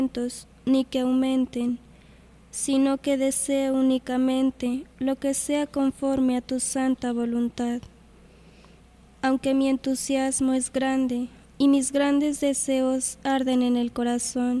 ni que aumenten, sino que deseo únicamente lo que sea conforme a tu santa voluntad. Aunque mi entusiasmo es grande y mis grandes deseos arden en el corazón,